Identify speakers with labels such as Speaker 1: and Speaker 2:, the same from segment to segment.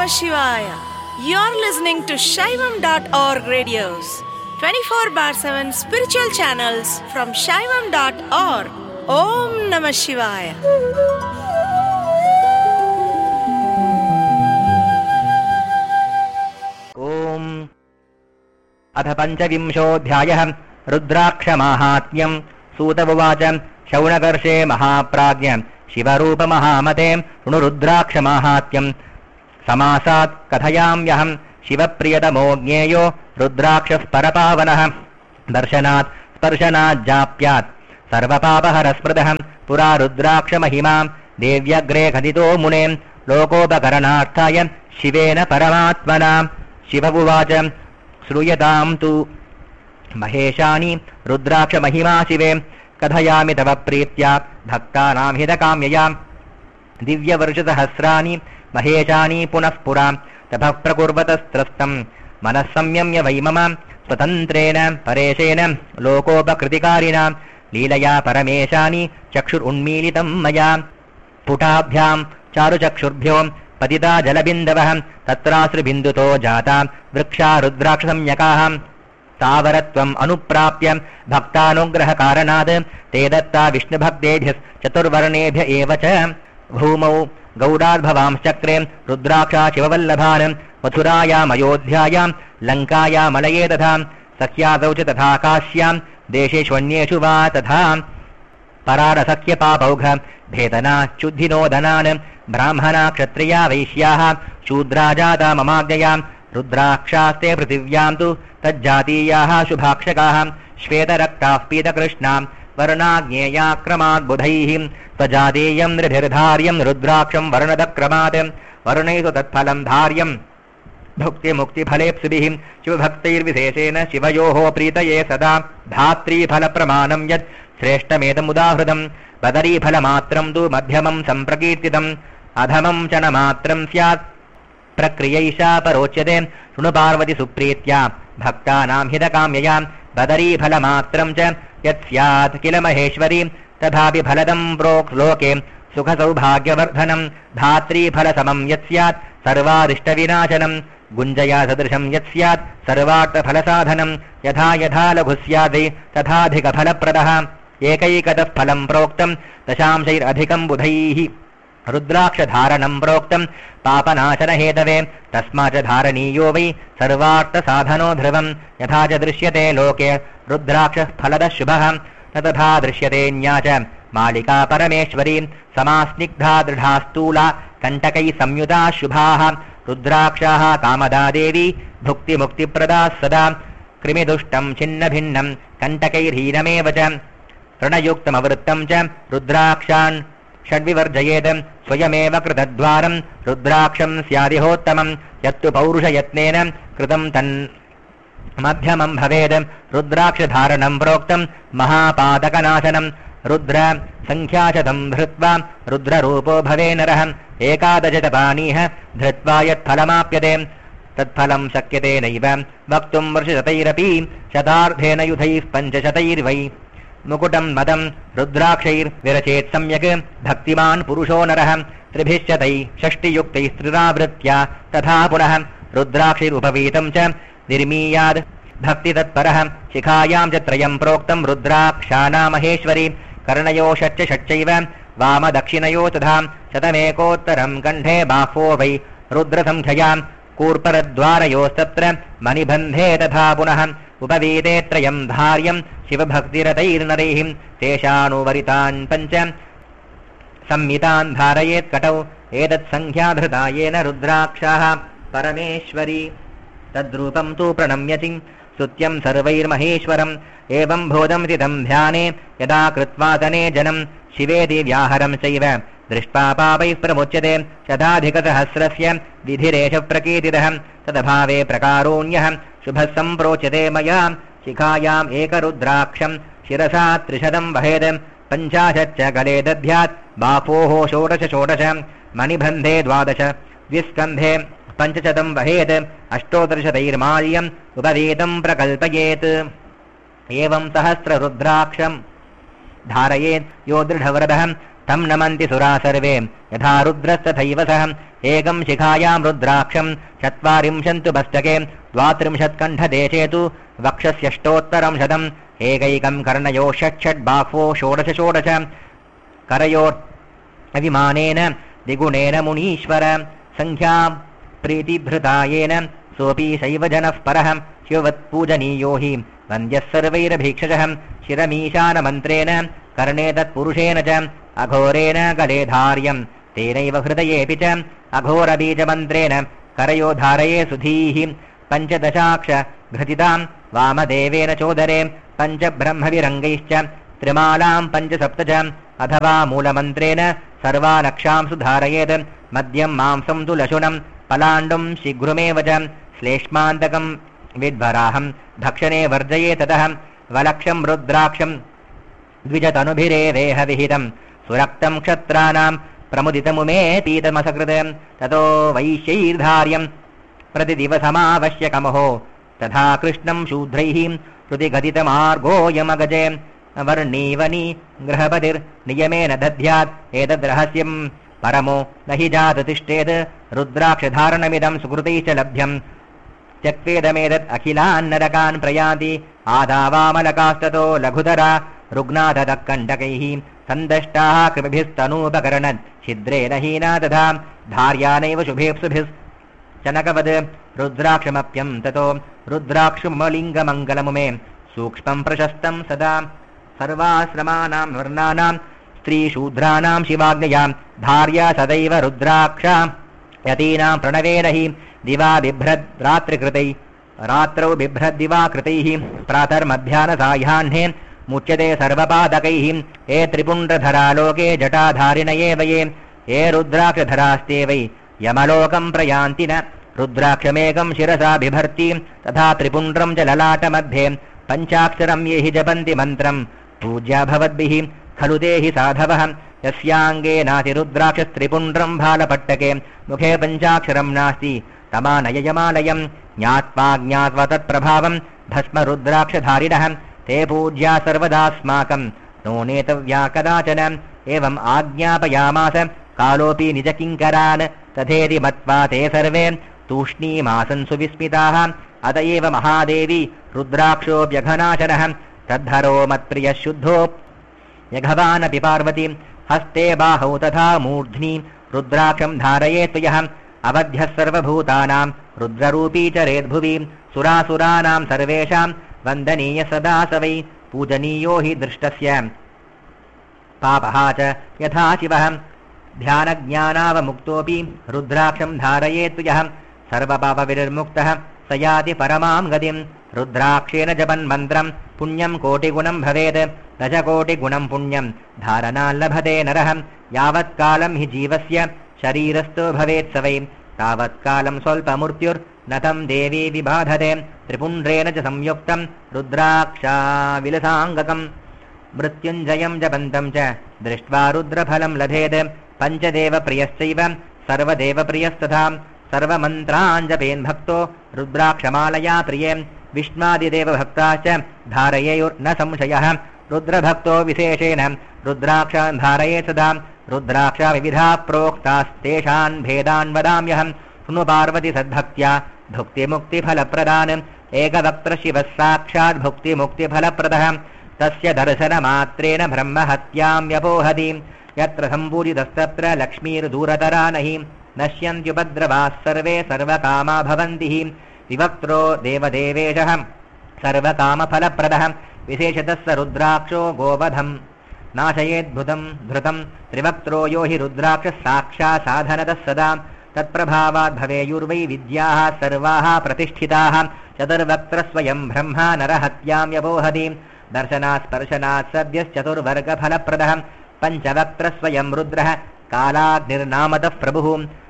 Speaker 1: Shivaya. You're listening to Shaivam.org radios, 24/7 spiritual channels from Shaivam.org. Om Namah Shivaya.
Speaker 2: Om अथ पंचविंशोऽध्यायः रुद्राक्षमाहात्म्यं सूत उवाच शौनकर्षे महाप्राज्ञ शिवरूपमहामते रुद्राक्षमाहात्म्यं समासात् कथयाम्यहं शिवप्रियतमो ज्ञेयो रुद्राक्षः परपावनः दर्शनात् स्पर्शनाज्जाप्यात् सर्वपापहरस्मृतः पुरा रुद्राक्षमहिमां देव्यग्रे कथितो मुने लोकोपकरणार्थाय शिवेन परमात्मना शिव उवाच श्रूयतां तु महेशानि रुद्राक्षमहिमा शिवे कथयामि तव प्रीत्या भक्तानां हितकाम्यया दिव्यवर्षसहस्राणि महेशानि पुनः पुरा तपः प्रकुर्वतस्त्रस्तं मनः संयम्य वै मम स्वतन्त्रेण परेशेन लोकोपकृतिकारिणा लीलया परमेशानि चक्षुरुन्मीलितं मया पुटाभ्यां चारुचक्षुर्भ्यो पतिता जलबिन्दवः तत्राश्रुबिन्दुतो जाता वृक्षा रुद्राक्षसंज्ञकाः तावरत्वम् अनुप्राप्य भक्तानुग्रहकारणात् ते दत्ता विष्णुभक्तेभ्यः चतुर्वर्णेभ्य एव च भूमौ गौडाद्भवांश्चक्रे रुद्राक्षा शिववल्लभान् मथुरायामयोध्यायां लङ्कायामलये तथा सख्यादौ च तथा काश्यां देशेष्वन्येषु वा तथा परारसख्यपापौघ भेदनाच्युद्धिनोदनान् ब्राह्मणा क्षत्रिया वैश्याः शूद्रा जाता ममाज्ञया रुद्राक्षास्ते पृथिव्यां तु तज्जातीयाः शुभाक्षकाः श्वेतरक्ताः पीतकृष्णां वर्णाज्ञेयाक्रमाद्बुधैः स्वजातीयं नृभिर्धार्यं रुद्राक्षं वर्णदक्रमात् वर्णैषु तत्फलं धार्यं भुक्तिमुक्तिफलेप्सुभिः शिवभक्तैर्विशेषेण शिवयोः प्रीतये सदा धात्रीफलप्रमाणं यत् श्रेष्ठमेतमुदाहृतं बदरीफलमात्रं तु मध्यमं सम्प्रकीर्तितम् अधमं च न मात्रं स्यात् प्रक्रियैषा परोच्यते शृणु पार्वती सुप्रीत्या भक्तानां हितकाम्यया बदरीफलमात्रं च यत् स्यात् किल महेश्वरी तथापि फलदं प्रोक्लोके सुखसौभाग्यवर्धनं धात्रीफलसमं यत् स्यात् सर्वारिष्टविनाशनं गुञ्जया सदृशं यत् स्यात् सर्वार्थफलसाधनं यथा यथा लघु स्यादि तथाधिकफलप्रदः एकैकतः फलं प्रोक्तं दशांशैरधिकं बुधैः रुद्राक्षधारणं प्रोक्तं पापनाशनहेतवे तस्माच्च धारणीयो वै सर्वार्थसाधनो ध्रुवं यथा च दृश्यते लोके रुद्राक्षः फलदः शुभः न तथा दृश्यते च मालिका परमेश्वरी समास्निग्धा दृढा स्थूला कण्टकैः संयुता शुभाः रुद्राक्षाः कामदा देवी भुक्तिमुक्तिप्रदा सदा कृमिदुष्टं छिन्नभिन्नं कण्टकैर्हीनमेव च ऋणयुक्तमवृत्तं च रुद्राक्षान् षड्विवर्जयेत् स्वयमेव कृतद्वारं रुद्राक्षं स्यादिहोत्तमं यत्तु पौरुषयत्नेन कृतं तन्मध्यमं भवेत् रुद्राक्षधारणं प्रोक्तं महापातकनाशनं रुद्र संख्याशतं धृत्वा रुद्ररूपो भवे नरः एकादशतपानीह धृत्वा यत्फलमाप्यते तत्फलं शक्यते नैव वक्तुं वर्षशतैरपि शतार्धेन युधैः पञ्चशतैर्वै मुकुटं मदं रुद्राक्षैर्विरचेत् सम्यक् भक्तिमान् पुरुषो नरः त्रिभिश्चतैः षष्टियुक्तैस्त्रिरावृत्या तथा पुनः रुद्राक्षैरुपवीतं च निर्मीयाद् भक्तितत्परः शिखायां च त्रयं प्रोक्तं रुद्राक्षाना महेश्वरी कर्णयो षट् षट्चैव वामदक्षिणयो तथा शतमेकोत्तरं कण्ठे बाह्वो वै रुद्रसंख्यया कूर्परद्वारयोस्तत्र मणिबन्धे तथा पुनः उपवीते त्रयं धार्यं शिवभक्तिरतैर्नरैः तेषानुवरितान् पञ्च संहितान् धारयेत् कटौ एतत्सङ्ख्याधृता येन रुद्राक्षाः परमेश्वरी तद्रूपं तु प्रणम्यति स्तुत्यं सर्वैर्महेश्वरम् एवं बोधमिति तं ध्याने यदा कृत्वा तने जनं शिवेति व्याहरं चैव दृष्ट्वा पापैः प्रमुच्यते शताधिकसहस्रस्य विधिरेष प्रकीर्तितः तदभावे प्रकारोऽन्यः शुभः सम्प्रोच्यते मया शिखायाम् एकरुद्राक्षं शिरसा 300 वहेत् 50 गले दध्यात् बाहोः 16 मणिबन्धे 12 द्विस्कन्धे 500 वहेत् 18 उपवीतं प्रकल्पयेत् एवं सहस्ररुद्राक्षं धारयेत् यो दृढव्रतः तं नमन्ति सुरा सर्वे यथा रुद्रस्तथैव सः एकं शिखायां रुद्राक्षं 40 मस्तके 32 कण्ठदेशे तु वक्षस्यष्टोत्तरं शतम् एकैकं कर्णयोः षट् बाह्वो 16 करयोरभिमानेन द्विगुणेन मुनीश्वर संख्या प्रीतिभृतायेन सोऽपि शैव जनः परः शिववत्पूजनीयो हि वन्द्यः सर्वैरभीक्षजः शिरमीशानमन्त्रेण कर्णे तत्पुरुषेण च अघोरेण गलेधार्यं तेनैव हृदयेऽपि च अघोरबीजमन्त्रेण करयो धारये सुधीः 15 घृतितां वामदेवेन चोदरे 5 ब्रह्मविरङ्गैश्च त्रिमालां 5 च अथवा मूलमन्त्रेण सर्वानक्षां सुधारयेत् मद्यं मांसं तु लशुनं पलाण्डुं शीघ्रमेव च श्लेष्मान्तकं विद्भराहं भक्षणे वर्जये ततः वलक्षं रुद्राक्षं द्विजतनुभिरेवेह विहितं सुरक्तं क्षत्राणां प्रमुदितमुमे पीतमसकृत ततो वैश्यैर्धार्यं प्रतिदिवसमावश्यकमहो तथा कृष्णं शूद्रैः हृदि गदितमार्गोऽयमगजे वर्णीवनी गृहपतिर्नियमेन दध्यात् एतद्रहस्यं परमो न हि जाततिष्ठेत् रुद्राक्षधारणमिदं सुकृतैश्च लभ्यं त्यक्वेदमेतत् अखिलान्नरकान् प्रयान्ति आदावामलकास्ततो लघुतरा रुग्नादतः कण्टकैः सन्दष्टाः कृमिभिस्तनूपकरणत् छिद्रेण हीना तथा धार्यानैव शुभेप्सुभिश्चनकवद् रुद्राक्षमप्यं ततो रुद्राक्षमलिङ्गमङ्गलमुमे सूक्ष्मं प्रशस्तं सदा सर्वाश्रमानां वर्णानां स्त्रीशूद्राणां शिवाज्ञयां धार्या सदैव रुद्राक्षा यतीनां प्रणवेन हि दिवा बिभ्रद्रात्रिकृतै रात्रौ बिभ्रद्दिवाकृतैः प्रातर्मध्याह्नसाह्याह्ने मुच्यते सर्वपादकैः ये त्रिपुण्ड्रधरा लोके जटाधारिण एव ये रुद्राक्षधरास्ते वै यमलोकं प्रयान्ति न रुद्राक्षमेकं शिरसा बिभर्ति तथा त्रिपुण्ड्रं च ललाटमध्ये पञ्चाक्षरं ये हि जपन्ति मन्त्रं पूज्या भवद्भिः खलु ते हि साधवः यस्याङ्गे नातिरुद्राक्षस्त्रिपुण्ड्रं भालपट्टके मुखे पञ्चाक्षरं नास्ति तमानययमालयं ज्ञात्वा ज्ञात्वा तत्प्रभावं भस्मरुद्राक्षधारिणः ते पूज्या सर्वदास्माकं नो नेतव्या कदाचन एवम् आज्ञापयामास कालोऽपि निजकिङ्करान् तथेति मत्वा ते सर्वे तूष्णीमासन् सुविस्मिताः अत एव महादेवी रुद्राक्षोऽप्यघनाशनः तद्धरो मत्प्रियः शुद्धो यघवानपि पार्वती हस्ते बाहौ तथा मूर्ध्नि रुद्राक्षं धारयेत् यः अवध्यः सर्वभूतानां रुद्ररूपी चरेद्भुवि सुरासुराणां सर्वेषां वन्दनीय सदा स वै पूजनीयो हि दृष्टस्य पापः च यथा शिवः ध्यानज्ञानावमुक्तोऽपि रुद्राक्षं धारयेत् यः सर्वपापविनिर्मुक्तः स याति परमां गतिं रुद्राक्षेण जपन्मन्त्रं पुण्यं कोटिगुणं भवेत् दशकोटिगुणं पुण्यं धारणाल्लभते नरः यावत्कालं हि जीवस्य शरीरस्थो भवेत् स वै तावत्कालं स्वल्पमृत्युर्न तं देवी विबाधते त्रिपुण्ड्रेण च संयुक्तं रुद्राक्षाविलसाङ्गकं मृत्युञ्जयं जपन्तं च दृष्ट्वा रुद्रफलं लभेत् पञ्चदेवप्रियश्चैव सर्वदेवप्रियस्तथा सर्वमन्त्राञ्जपेन् भक्तो रुद्राक्षमालया प्रिये विष्णादिदेवभक्ताश्च धारयेयुर्न संशयः रुद्रभक्तो विशेषेण रुद्राक्षान् धारयेत् सदा रुद्राक्षा विविधा प्रोक्तास्तेषान् भेदान् वदाम्यहं शृणु पार्वती सद्भक्त्या भुक्तिमुक्तिफलप्रदान् एकवक्त्र शिवः साक्षात् भुक्तिमुक्तिफलप्रदः तस्य दर्शनमात्रेण ब्रह्महत्यां व्यपोहति यत्र सम्पूजितस्तत्र लक्ष्मीर्दूरतरा नहि नश्यन्त्युपद्रवाः सर्वे सर्वकामा भवन्ति विवक्त्रो देवदेवेशः सर्वकामफलप्रदः विशेषतः स रुद्राक्षो गोवधं नाशयेद्भुतं धृतं त्रिवक्त्रो यो हि रुद्राक्षः साक्षात् साधनतः सदा तत्प्रभावात् भवेयुर्वै विद्याः सर्वाः प्रतिष्ठिताः चतुर्वक्त्रस्वयं ब्रह्मा नरहत्यां व्यपोहति दर्शनात् स्पर्शनात् सद्यश्चतुर्वर्गफलप्रदः पञ्चवक्त्रस्वयं रुद्रः कालाग्निर्नामतः प्रभुः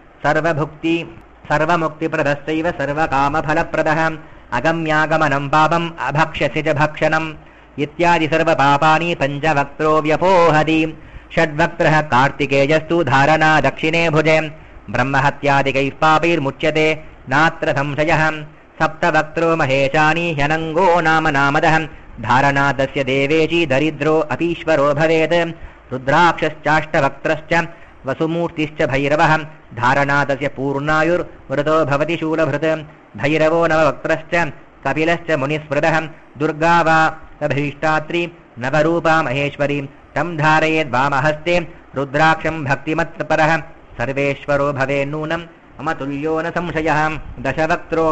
Speaker 2: सर्वमुक्तिप्रदश्चैव सर्वकामफलप्रदः अगम्यागमनं पापम् अभक्ष्यसि च भक्षणम् इत्यादि सर्वपापानि पञ्चवक्त्रो व्यपोहति षड्वक्त्रः कार्तिकेयस्तु धारणा दक्षिणे भुजे ब्रह्महत्यादिकैः पापैर्मुच्यते नात्र संशयः सप्तवक्त्रो महेशानि ह्यनङ्गो नाम नामदः धारणा तस्य देवेशी दरिद्रो अपीश्वरो भवेत् रुद्राक्षश्चाष्टवक्त्रश्च वसुमूर्तिश्च भैरवः धारणातस्य पूर्णायुर्वृतो भवति शूलभृत् भैरवो नववक्त्रश्च कपिलश्च मुनिस्मृतः दुर्गा वा भीष्टात्री नवरूपा महेश्वरी तं धारयेद् वामहस्ते रुद्राक्षं भक्तिमत्परः सर्वेश्वरो भवेन्नूनं मम तुल्यो न संशयः दशवक्त्रो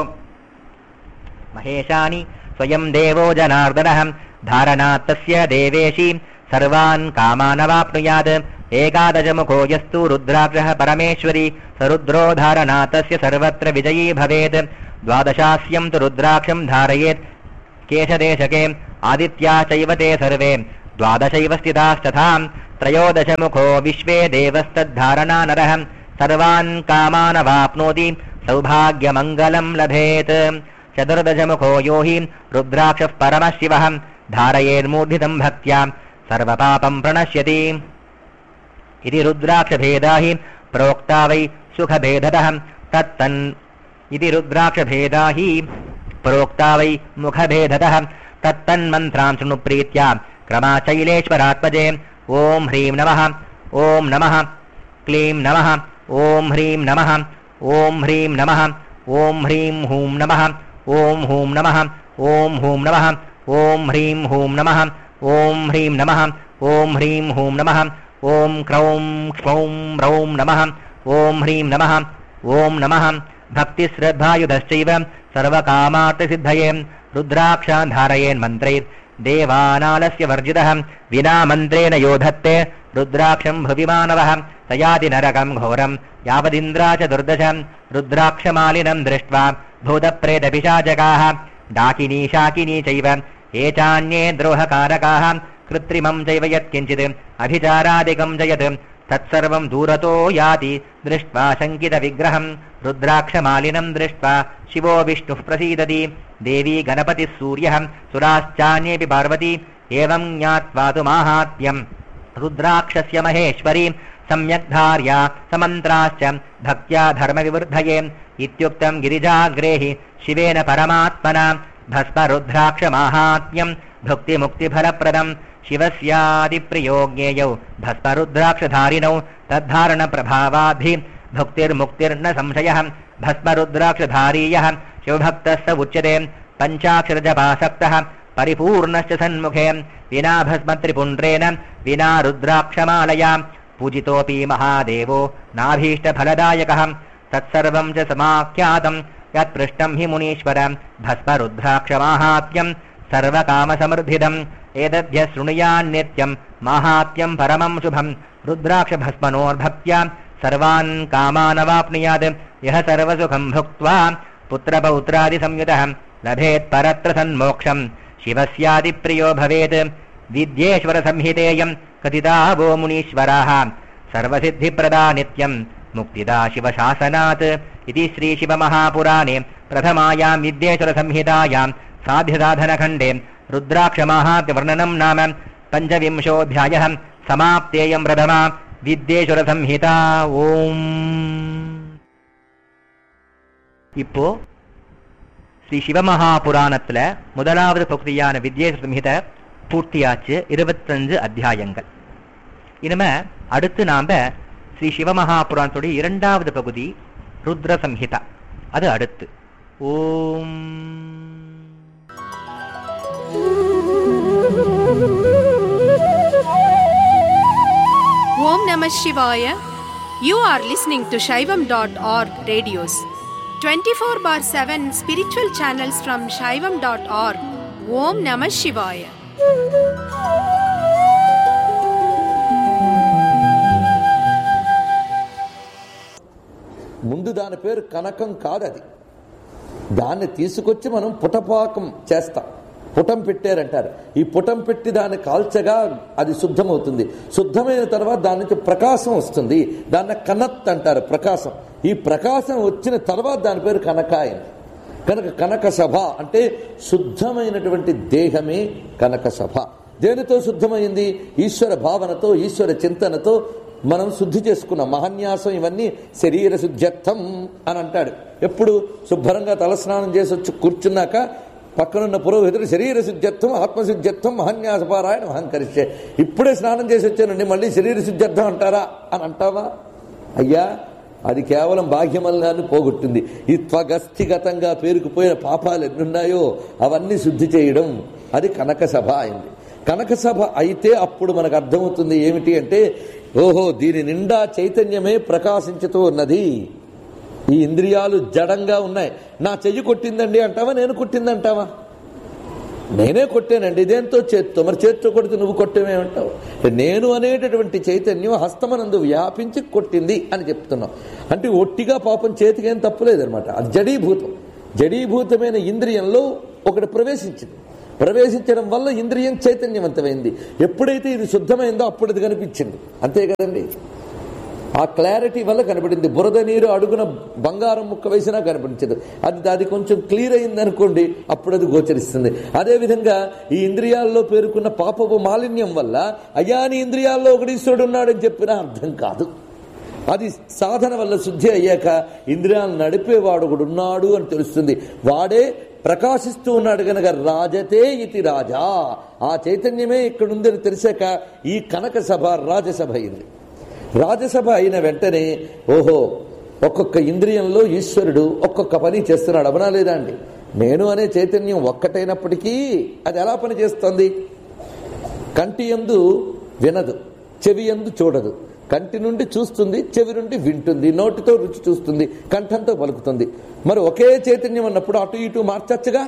Speaker 2: महेशानि स्वयं देवो जनार्दनः धारणात् तस्य देवेशी सर्वान् कामानवाप्नुयात् एकादशमुखो यस्तु रुद्राक्षः परमेश्वरी स रुद्रो धारणात् तस्य सर्वत्र विजयी भवेत् द्वादशास्यं तु रुद्राक्षं धारयेत् केशदेशके आदित्याश्चैव ते सर्वे द्वादशैव स्थितास्तथा त्रयोदशमुखो विश्वे देवस्तद्धारणा नरः सर्वान् कामानवाप्नोति सौभाग्यमङ्गलं लभेत् चतुर्दशमुखो यो हि रुद्राक्षः परमः शिवः धारयेन्मूर्धितं भक्त्या सर्वपापं प्रणश्यति इति रुद्राक्षभेदा हि प्रोक्ता वै सुखभेदतः तत्तन् इति रुद्राक्षभेदा हि प्रोक्ता वै मुखभेदतः तत्तन्मन्त्रां शृणु प्रीत्या क्रमाचैलेश्वरात्मजे ॐ ह्रीं नमः ॐ नमः क्लीं नमः ॐ ह्रीं नमः ॐ ह्रीं नमः ॐ ह्रीं हूं नमः ॐ हूं नमः ॐ हूं नमः ॐ ह्रीं हूं नमः ॐ ह्रीं नमः ॐ ह्रीं हूं नमः ॐ क्रौं क्ष्मौं रौं नमः ॐ ह्रीं नमः ॐ नमः भक्तिश्रद्धायुधश्चैव सर्वकामार्थसिद्धये रुद्राक्षान् धारयेन्मन्त्रैः देवानालस्य वर्जितः विना मन्त्रेण यो धत्ते रुद्राक्षं भुवि मानवः स याति नरकं घोरं यावदिन्द्रा च दुर्दश रुद्राक्षमालिनं दृष्ट्वा भूतप्रेतपिशाचकाः डाकिनी शाकिनी चैव ये चान्ये द्रोहकारकाः कृत्रिमं चैव यत्किञ्चित् अभिचारादिकं च यत् तत्सर्वं दूरतो याति दृष्ट्वा शङ्कितविग्रहं रुद्राक्षमालिनं दृष्ट्वा शिवो विष्णुः प्रसीदति देवी गणपतिः सूर्यः सुराश्चान्येऽपि पार्वती एवं ज्ञात्वा तु माहात्म्यं रुद्राक्षस्य महेश्वरी सम्यक् धार्या समन्त्राश्च भक्त्या धर्मविवृद्धये इत्युक्तं गिरिजाग्रेहि शिवेन परमात्मना भस्मरुद्राक्षमाहात्म्यं भुक्तिमुक्तिफलप्रदं शिवस्यादिप्रियो ज्ञेयौ भस्मरुद्राक्षधारिणौ तद्धारणप्रभावाद्धि भुक्तिर्मुक्तिर्न संशयः भस्मरुद्राक्षधारीयः शिवभक्तः स उच्यते पञ्चाक्षरजपासक्तः परिपूर्णश्च सन्मुखे विना भस्मत्रिपुण्ड्रेण विना रुद्राक्षमालया पूजितोऽपि महादेवो नाभीष्टफलदायकः तत्सर्वं च समाख्यातं यत्पृष्टं हि मुनीश्वर भस्मरुद्राक्षमाहात्म्यं सर्वकामसमृद्धिदम् एतद्य शृणुयान्नित्यं माहात्म्यं परमं शुभं रुद्राक्षभस्मनोर्भक्त्या सर्वान् कामानवाप्नुयात् यः सर्वसुखं भुक्त्वा पुत्रपौत्रादिसंयुतः लभेत् परत्र सन्मोक्षं शिवस्यादिप्रियो भवेत् विद्येश्वरसंहितेयं कथिता वो मुनीश्वराः सर्वसिद्धिप्रदा नित्यं मुक्तिदा शिवशासनात् इति श्रीशिवमहापुराणे प्रथमायां विद्येश्वरसंहितायां साध्यसाधनखण्डे रुद्राक्षमाहात्म्यवर्णनं नाम 25ोऽध्यायः समाप्तेयं प्रथमा विद्येश्वरसंहिता ஓம். இப்போ ஸ்ரீ சிவமகாபுராணத்துல முதலாவது பகுதியான வித்யேஸ்வர சம்ஹிதை பூர்த்தியாச்சு. 25 அத்தியாயங்கள். இனிமே அடுத்து நாம ஸ்ரீ சிவமகாபுராணத்துடைய இரண்டாவது பகுதி ருத்ர சம்ஹிதா, அது அடுத்து. ஓம்.
Speaker 1: Om Namah Shivaya. You are listening to Shaivam.org radios. 24/7 spiritual channels from Shaivam.org. Om Namah Shivaya.
Speaker 3: ముందు దాని పేరు కనకం కాదు, అది దాన్ని తీసుకొచ్చి మనం పుటపాకం చేస్తాం. పుటం పెట్టారంటారు. ఈ పుటం పెట్టి దాన్ని కాల్చగా అది శుద్ధమవుతుంది. శుద్ధమైన తర్వాత దాని నుంచి ప్రకాశం వస్తుంది. దాన్ని కనత్ అంటారు, ప్రకాశం. ఈ ప్రకాశం వచ్చిన తర్వాత దాని పేరు కనక అయింది. కనుక కనక సభ అంటే శుద్ధమైనటువంటి దేహమే కనక సభ. దేనితో శుద్ధమైంది? ఈశ్వర భావనతో, ఈశ్వర చింతనతో మనం శుద్ధి చేసుకున్నాం. మహాన్యాసం ఇవన్నీ శరీర శుద్ధ్యర్థం అని అంటాడు. ఎప్పుడు శుభ్రంగా తలస్నానం చేసి వచ్చి కూర్చున్నాక పక్కనున్న పురోహితుడు శరీర శుద్ధ్యర్థం ఆత్మశుద్ధ్యర్థం మహన్యాసపారాయణ మహంకరిస్తే, ఇప్పుడే స్నానం చేసి వచ్చానండి మళ్ళీ శరీర శుద్ధ్యర్థం అంటారా అని అంటావా? అయ్యా, అది కేవలం బాహ్యమల్లాన్ని పోగొట్టింది. ఈ త్వగస్థిగతంగా పేరుకుపోయిన పాపాలు ఎన్నున్నాయో అవన్నీ శుద్ధి చేయడం, అది కనక సభ అయింది. కనక సభ అయితే అప్పుడు మనకు అర్థమవుతుంది ఏమిటి అంటే, ఓహో దీని నిండా చైతన్యమే ప్రకాశించుతూ ఉన్నది. ఈ ఇంద్రియాలు జడంగా ఉన్నాయి. నా చెయ్యి కొట్టిందండి అంటావా, నేను కొట్టిందంటావా? నేనే కొట్టానండి. ఇదేంతో చేత్తో, మరి చేత్తో కొడితే నువ్వు కొట్టేమేమంటావు? నేను అనేటటువంటి చైతన్యం హస్తమనందు వ్యాపించి కొట్టింది అని చెప్తున్నావు. అంటే ఒట్టిగా పాపం చేతికి ఏం తప్పులేదనమాట. అది జడీభూతం. జడీభూతమైన ఇంద్రియంలో ఒకటి ప్రవేశించడం వల్ల ఇంద్రియం చైతన్యవంతమైంది. ఎప్పుడైతే ఇది శుద్ధమైందో అప్పుడు అది కనిపించింది. అంతే కదండి. ఆ క్లారిటీ వల్ల కనబడింది. బురద నీరు అడుగున బంగారం ముక్క వేసినా కనిపించదు. అది కొంచెం క్లియర్ అయింది అనుకోండి, అప్పుడు అది గోచరిస్తుంది. అదేవిధంగా ఈ ఇంద్రియాల్లో పేరుకున్న పాపపు మాలిన్యం వల్ల అయాని ఇంద్రియాల్లో ఒకటి ఈశ్వరుడు ఉన్నాడని చెప్పినా అర్థం కాదు. అది సాధన వల్ల శుద్ధి అయ్యాక ఇంద్రియాలను నడిపేవాడు ఒకడు ఉన్నాడు అని తెలుస్తుంది. వాడే ప్రకాశిస్తూ ఉన్నాడు కనుక రాజతే ఇతి రాజా, ఆ చైతన్యమే ఇక్కడుందని తెలిసాక ఈ కనక సభ రాజసభ అయింది. రాజసభ అయిన వెంటనే ఓహో ఒక్కొక్క ఇంద్రియంలో ఈశ్వరుడు ఒక్కొక్క పని చేస్తున్నాడు. అవనా లేదా అండి? నేను అనే చైతన్యం ఒక్కటైనప్పటికీ అది ఎలా పని చేస్తుంది? కంటి యందు వినదు, చెవి యందు చూడదు. కంటి నుండి చూస్తుంది, చెవి నుండి వింటుంది, నోటితో రుచి చూస్తుంది, కంఠంతో పలుకుతుంది. మరి ఒకే చైతన్యం అన్నప్పుడు అటు ఇటు మార్చచ్చుగా,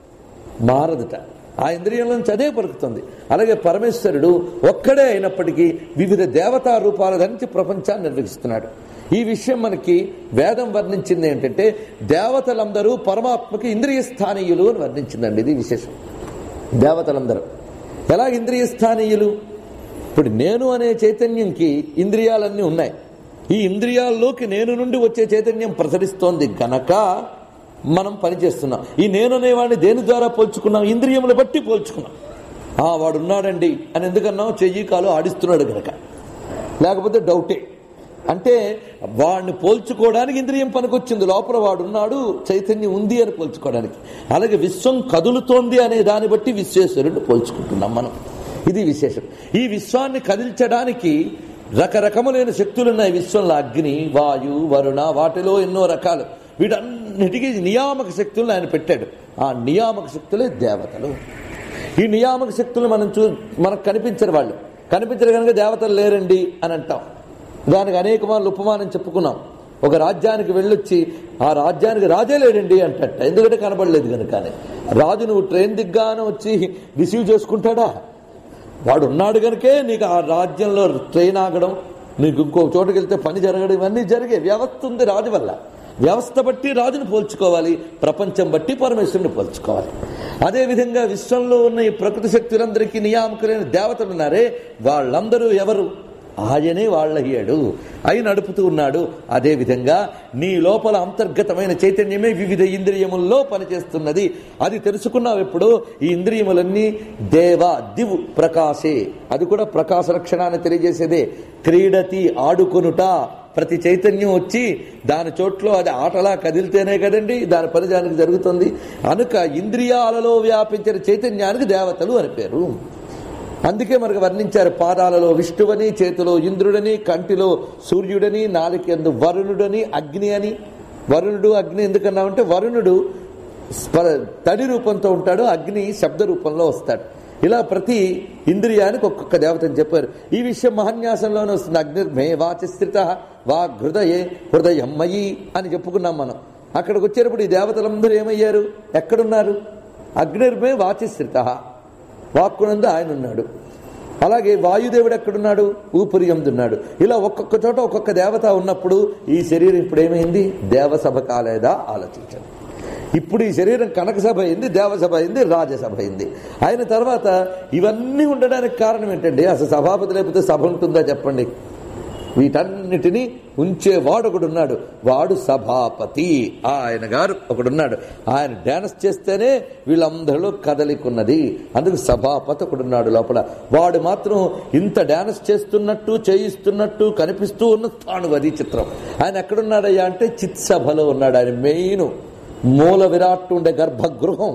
Speaker 3: మారదుట. ఆ ఇంద్రియంలో నుంచి అదే పలుకుతుంది. అలాగే పరమేశ్వరుడు ఒక్కడే అయినప్పటికీ వివిధ దేవతా రూపాల ధరించి ప్రపంచాన్ని నిర్వహిస్తున్నాడు. ఈ విషయం మనకి వేదం వర్ణించింది ఏంటంటే, దేవతలందరూ పరమాత్మకి ఇంద్రియ స్థానీయులు అని వర్ణించిందండి. ఇది విశేషం. దేవతలందరూ ఎలా ఇంద్రియ స్థానీయులు? ఇప్పుడు నేను అనే చైతన్యంకి ఇంద్రియాలన్నీ ఉన్నాయి. ఈ ఇంద్రియాల్లోకి నేను నుండి వచ్చే చైతన్యం ప్రసరిస్తోంది గనక మనం పనిచేస్తున్నాం. ఈ నేను అనేవాడిని దేని ద్వారా పోల్చుకున్నాం? ఇంద్రియములు బట్టి పోల్చుకున్నాం. వాడున్నాడండి అని ఎందుకన్నాం? చెయ్యి కాలు ఆడిస్తున్నాడు గనక. లేకపోతే డౌటే. అంటే వాడిని పోల్చుకోవడానికి ఇంద్రియం పనికొచ్చింది. లోపల వాడున్నాడు, చైతన్యం ఉంది అని పోల్చుకోవడానికి. అలాగే విశ్వం కదులుతోంది అనే దాన్ని బట్టి విశ్వేశ్వరుడిని పోల్చుకుంటున్నాం మనం. ఇది విశేషం. ఈ విశ్వాన్ని కదిల్చడానికి రకరకములైన శక్తులున్నాయి విశ్వంలో. అగ్ని, వాయు, వరుణ, వాటిలో ఎన్నో రకాలు. వీటన్నిటికీ నియామక శక్తులను ఆయన పెట్టాడు. ఆ నియామక శక్తులే దేవతలు. ఈ నియామక శక్తులు మనకు కనిపించరు. వాళ్ళు కనిపించరు కనుక దేవతలు లేరండి అని అంటాం. దానికి అనేక మార్లు ఉపమానం చెప్పుకున్నాం. ఒక రాజ్యానికి వెళ్ళొచ్చి ఆ రాజ్యానికి రాజే లేడండి అంటట. ఎందుకంటే కనబడలేదు కనుక. రాజు నువ్వు ట్రైన్ దిగ్గానే వచ్చి రిసీవ్ చేసుకుంటాడా? వాడు ఉన్నాడు కనుకే నీకు ఆ రాజ్యంలో ట్రైన్ ఆగడం, నీకు ఇంకొక చోటుకి వెళ్తే పని జరగడం, ఇవన్నీ జరిగే వ్యవస్థ ఉంది రాజు వల్ల. వ్యవస్థ బట్టి రాజును పోల్చుకోవాలి, ప్రపంచం బట్టి పరమేశ్వరుని పోల్చుకోవాలి. అదేవిధంగా విశ్వంలో ఉన్న ఈ ప్రకృతి శక్తులందరికీ నియామకులైన దేవతలు ఉన్నారే, వాళ్ళందరూ ఎవరు? ఆయనే వాళ్ళయ్యాడు, అయి నడుపుతూ ఉన్నాడు. అదేవిధంగా నీ లోపల అంతర్గతమైన చైతన్యమే వివిధ ఇంద్రియముల్లో పనిచేస్తున్నది. అది తెలుసుకున్నావు ఎప్పుడు? ఈ ఇంద్రియములన్నీ దివు ప్రకాశే. అది కూడా ప్రకాశ లక్షణాన్ని తెలియజేసేదే. క్రీడతి, ఆడుకొనుట. ప్రతి చైతన్యం వచ్చి దాని చోట్లో అది ఆటలా కదిలితేనే కదండి దాని పని దానికి జరుగుతుంది. అనుక ఇంద్రియాలలో వ్యాపించిన చైతన్యానికి దేవతలు అని పేరు. అందుకే మనకు వర్ణించారు. పాదాలలో విష్ణువని, చేతిలో ఇంద్రుడని, కంటిలో సూర్యుడని, నాలుకెందు వరుణుడని, అగ్ని అని. వరుణుడు, అగ్ని ఎందుకన్నామంటే వరుణుడు తడి రూపంతో ఉంటాడు, అగ్ని శబ్ద రూపంలో వస్తాడు. ఇలా ప్రతి ఇంద్రియానికి ఒక్కొక్క దేవతని చెప్పారు. ఈ విషయం మహాన్యాసంలోనే వస్తుంది. అగ్నిర్మే వాచిస్థిత వాగ్హృదయే హృదయం మయి అని చెప్పుకున్నాం మనం. అక్కడికి వచ్చేటప్పుడు ఈ దేవతలందరూ ఏమయ్యారు? ఎక్కడున్నారు? అగ్నిర్మే వాచిస్థిత, వాక్కునందు ఆయన ఉన్నాడు. అలాగే వాయుదేవుడు ఎక్కడున్నాడు? ఊపిరి యందు ఉన్నాడు. ఇలా ఒక్కొక్క చోట ఒక్కొక్క దేవత ఉన్నప్పుడు ఈ శరీరం ఇప్పుడు ఏమైంది? దేవసభ కాలేదా? ఆలోచించండి. ఇప్పుడు ఈ శరీరం కనక సభ అయింది, దేవసభ అయింది, రాజసభ అయింది. అయిన తర్వాత ఇవన్నీ ఉండడానికి కారణం ఏంటండి? అసలు సభాపతి లేకపోతే సభ ఉంటుందా చెప్పండి? వీటన్నిటినీ ఉంచేవాడు ఒకడున్నాడు, వాడు సభాపతి. ఆయన గారు ఒకడున్నాడు. ఆయన డాన్స్ చేస్తేనే వీళ్ళందరిలో కదలికున్నది. అందుకు సభాపతి ఒకడున్నాడు లోపల. వాడు మాత్రం ఇంత డాన్స్ చేస్తున్నట్టు, చేయిస్తున్నట్టు కనిపిస్తూ ఉన్న స్థాను. అది చిత్రం. ఆయన ఎక్కడున్నాడయ్యా అంటే చిత్సభలో ఉన్నాడు. ఆయన మెయిన్ మూల విరాట్ ఉండే గర్భగృహం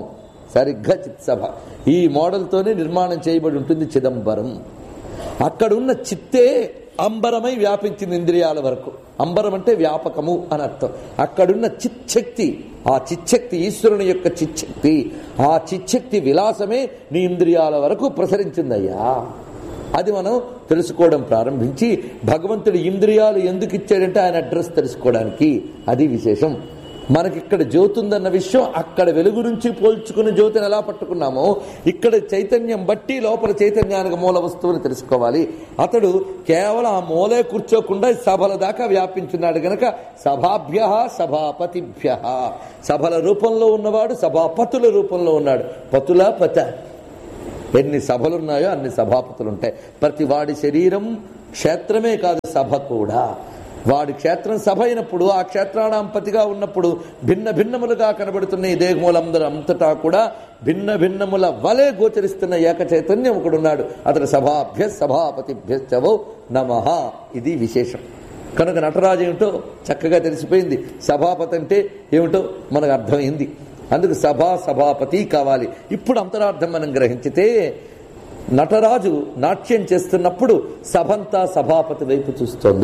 Speaker 3: సరిగ్గా చిత్సభ ఈ మోడల్తోనే నిర్మాణం చేయబడి ఉంటుంది చిదంబరం. అక్కడున్న చిత్తే అంబరమై వ్యాపించింది ఇంద్రియాల వరకు. అంబరం అంటే వ్యాపకము అని అర్థం. అక్కడున్న చిచ్చక్తి, ఆ చిచ్చక్తి ఈశ్వరుని యొక్క చిచ్చక్తి, ఆ చిచ్చక్తి విలాసమే నీ ఇంద్రియాల వరకు ప్రసరించిందయ్యా. అది మనం తెలుసుకోవడం ప్రారంభించి భగవంతుడి ఇంద్రియాలు ఎందుకు ఇచ్చాడంటే ఆయన అడ్రస్ తెలుసుకోవడానికి. అది విశేషం. మనకిక్కడ జ్యోతి ఉందన్న విషయం అక్కడ వెలుగు నుంచి పోల్చుకుని జ్యోతిని ఎలా పట్టుకున్నామో ఇక్కడ చైతన్యం బట్టి లోపల చైతన్యానికి మూల వస్తువుని తెలుసుకోవాలి. అతడు కేవలం ఆ మూలే కూర్చోకుండా సభల దాకా వ్యాపించున్నాడు గనక సభాభ్య సభాపతిభ్య, సభల రూపంలో ఉన్నవాడు సభాపతుల రూపంలో ఉన్నాడు. పతుల పత ఎన్ని సభలున్నాయో అన్ని సభాపతులుంటాయి. ప్రతి వాడి శరీరం క్షేత్రమే కాదు, సభ కూడా. వాడి క్షేత్రం సభ అయినప్పుడు ఆ క్షేత్రానాంపతిగా ఉన్నప్పుడు భిన్న భిన్నములుగా కనబడుతున్న ఈ దేహములందరూ అంతటా కూడా భిన్న భిన్నముల వలె గోచరిస్తున్న ఏక చైతన్యం ఒకడున్నాడు. అతడు సభాభ్య సభాపతిభ్యశ్చవో నమః. ఇది విశేషం. కనుక నటరాజు ఏమిటో చక్కగా తెలిసిపోయింది, సభాపతి అంటే ఏమిటో మనకు అర్థమైంది. అందుకు సభాపతి కావాలి. ఇప్పుడు అంతరార్థం మనం గ్రహించితే నటరాజు నాట్యం చేస్తున్నప్పుడు సభంతా సభాపతి వైపు చూస్తోంది.